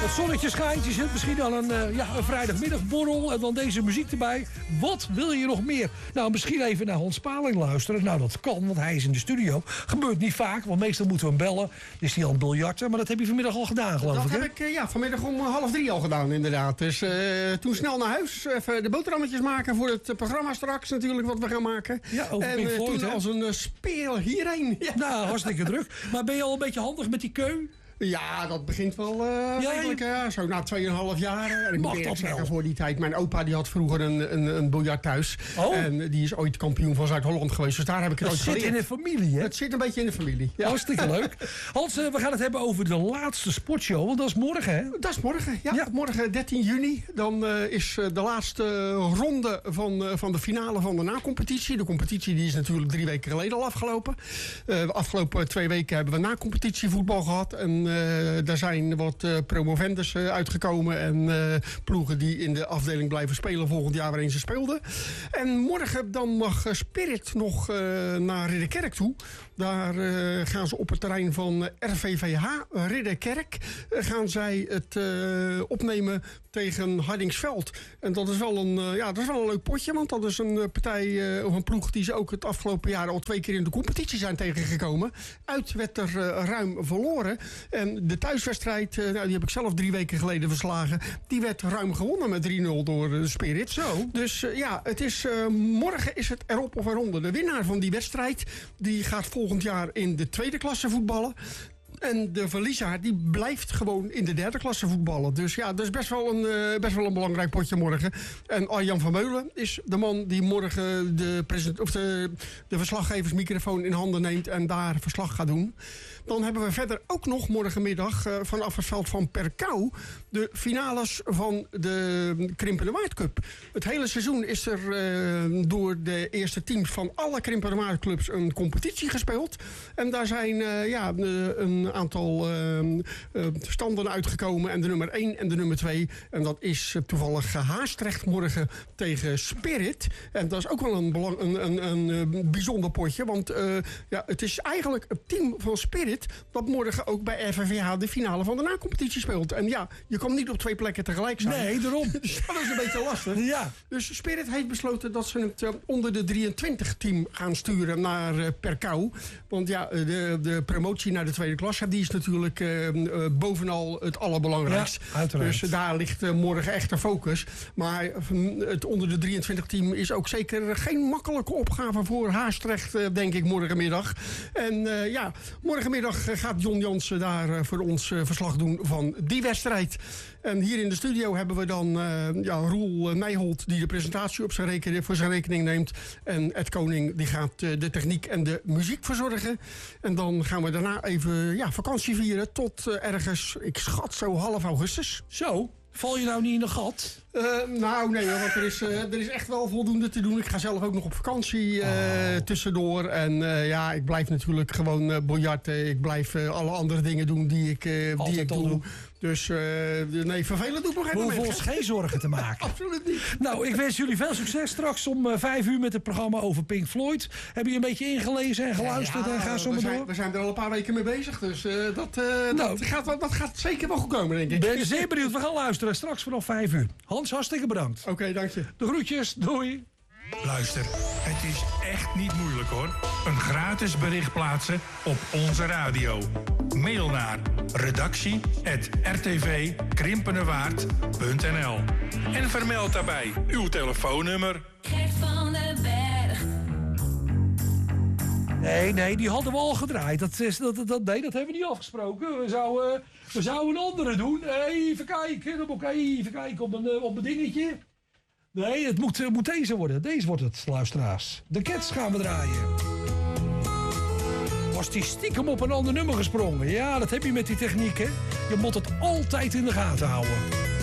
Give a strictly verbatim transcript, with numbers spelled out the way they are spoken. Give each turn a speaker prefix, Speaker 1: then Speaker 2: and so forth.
Speaker 1: Het zonnetje schijnt, je zit misschien aan een, uh, ja, een vrijdagmiddagborrel en dan deze muziek erbij. Wat wil je nog meer? Nou, misschien even naar Hans Paling luisteren. Nou, dat kan, want hij is in de studio. Gebeurt niet vaak, want meestal moeten we hem bellen. Is hij aan het biljarten, maar dat heb je vanmiddag al gedaan, geloof
Speaker 2: dat
Speaker 1: ik,
Speaker 2: Dat
Speaker 1: hè?
Speaker 2: heb ik uh, ja, vanmiddag om half drie al gedaan, inderdaad. Dus uh, toen snel naar huis, even de boterhammetjes maken voor het uh, programma straks natuurlijk, wat we gaan maken.
Speaker 1: Ja, over
Speaker 2: en
Speaker 1: Pink
Speaker 2: uh,
Speaker 1: Floyd,
Speaker 2: toen
Speaker 1: hè?
Speaker 2: als een uh, speer hierheen. Ja.
Speaker 1: Nou, hartstikke druk. Maar ben je al een beetje handig met die keu?
Speaker 2: Ja, dat begint wel uh,
Speaker 1: ja,
Speaker 2: redelijk, uh, zo na tweeënhalf jaar. En ik
Speaker 1: mag
Speaker 2: moet eerlijk
Speaker 1: dat
Speaker 2: zeggen,
Speaker 1: wel.
Speaker 2: voor die tijd. Mijn opa die had vroeger een, een, een biljart thuis.
Speaker 1: Oh.
Speaker 2: En die is ooit kampioen van Zuid-Holland geweest. Dus daar heb ik het
Speaker 1: Dat
Speaker 2: ooit
Speaker 1: zit
Speaker 2: geleerd.
Speaker 1: in de familie, hè?
Speaker 2: Het zit een beetje in de familie. Ja.
Speaker 1: Hartstikke leuk. Hans, uh, we gaan het hebben over de laatste sportshow. Want dat is morgen, hè?
Speaker 2: Dat is morgen, ja.
Speaker 1: Ja.
Speaker 2: Morgen dertien juni. Dan uh, is uh, de laatste ronde van, uh, van de finale van de na-competitie. De competitie die is natuurlijk drie weken geleden al afgelopen. Uh, de afgelopen twee weken hebben we na-competitievoetbal gehad. En uh, daar zijn wat uh, promovendus uh, uitgekomen. En uh, ploegen die in de afdeling blijven spelen volgend jaar waarin ze speelden. En morgen dan mag uh, Spirit nog uh, naar Ridderkerk toe. Daar uh, gaan ze op het terrein van uh, R V V H, uh, Ridderkerk, uh, gaan zij het uh, opnemen tegen Hardingsveld. En dat is wel een, uh, ja, dat is wel een leuk potje, want dat is een uh, partij uh, of een ploeg die ze ook het afgelopen jaar al twee keer in de competitie zijn tegengekomen. Uit werd er uh, ruim verloren. En de thuiswedstrijd, uh, nou, die heb ik zelf drie weken geleden verslagen, die werd ruim gewonnen met drie nul door de Spirit.
Speaker 1: Zo.
Speaker 2: Dus uh, ja, het is, uh, morgen is het erop of eronder. De winnaar van die wedstrijd, die gaat volgend jaar in de tweede klasse voetballen. En de verliezer die blijft gewoon in de derde klasse voetballen. Dus ja, dat is best wel een, uh, best wel een belangrijk potje morgen. En Arjan van Meulen is de man die morgen de, present- of de, de verslaggeversmicrofoon in handen neemt en daar verslag gaat doen. Dan hebben we verder ook nog morgenmiddag uh, vanaf het veld van Perkau de finales van de Krimpende Waard Cup. Het hele seizoen is er uh, door de eerste teams van alle Krimpende Waard clubs een competitie gespeeld. En daar zijn uh, ja, een aantal uh, uh, standen uitgekomen. En de nummer één en de nummer twee. En dat is uh, toevallig Haastrecht morgen tegen Spirit. En dat is ook wel een, belang, een, een, een, een bijzonder potje. Want uh, ja, het is eigenlijk het team van Spirit dat morgen ook bij R V V H de finale van de na-competitie speelt. En ja, je kan niet op twee plekken tegelijk zijn.
Speaker 1: Nee, daarom.
Speaker 2: Dus dat is een beetje lastig.
Speaker 1: Ja.
Speaker 2: Dus Spirit heeft besloten dat ze het uh, onder de drieëntwintig team gaan sturen naar uh, Perkau. Want ja, de, de promotie naar de tweede klasse, die is natuurlijk uh, uh, bovenal het allerbelangrijkst.
Speaker 1: Ja, uiteraard.
Speaker 2: Dus uh, daar ligt uh, morgen echt de focus. Maar uh, het onder de drieëntwintig team is ook zeker geen makkelijke opgave voor Haastrecht, uh, denk ik, morgenmiddag. En uh, ja, morgenmiddag gaat John Jansen daar uh, voor ons uh, verslag doen van die wedstrijd. En hier in de studio hebben we dan uh, ja, Roel Nijholt die de presentatie op zijn rekening, voor zijn rekening neemt. En Ed Koning die gaat uh, de techniek en de muziek verzorgen. En dan gaan we daarna even ja, vakantie vieren tot uh, ergens, ik schat zo half augustus.
Speaker 1: Zo, val je nou niet in een gat?
Speaker 2: Uh, nou, nee, hoor, want er is, uh, er is echt wel voldoende te doen. Ik ga zelf ook nog op vakantie uh, oh. tussendoor. En uh, ja, ik blijf natuurlijk gewoon uh, biljarten. Ik blijf uh, alle andere dingen doen die ik, uh, die ik doe. Doen. Dus uh, nee, vervelend doe ik nog geen moment.
Speaker 1: We hoeven ons geen zorgen te maken.
Speaker 2: Absoluut niet.
Speaker 1: Nou, ik wens jullie veel succes straks om uh, vijf uur met het programma over Pink Floyd. Heb je een beetje ingelezen en geluisterd ja, ja, en ga zo maar door?
Speaker 2: We zijn er al een paar weken mee bezig. Dus uh, dat, uh, nou, dat, gaat, dat gaat zeker wel goed komen, denk ik.
Speaker 1: Ben je zeer benieuwd. We gaan luisteren straks vanaf vijf uur. Hans, hartstikke bedankt.
Speaker 2: Oké, okay, dank je.
Speaker 1: De groetjes, doei.
Speaker 3: Luister, het is echt niet moeilijk hoor. Een gratis bericht plaatsen op onze radio. Mail naar redactie apenstaartje r t v krimpenerwaard punt n l en vermeld daarbij uw telefoonnummer.
Speaker 4: Gert van den Berg.
Speaker 1: Nee, nee, die hadden we al gedraaid. Dat is, dat, dat, nee, dat hebben we niet afgesproken. We zouden, we zouden een andere doen. Even kijken, dan moet ik even kijken op een, op een dingetje. Nee, het moet, moet deze worden. Deze wordt het, luisteraars. De Cats gaan we draaien. Was die stiekem op een ander nummer gesprongen? Ja, dat heb je met die techniek, hè. Je moet het altijd in de gaten houden.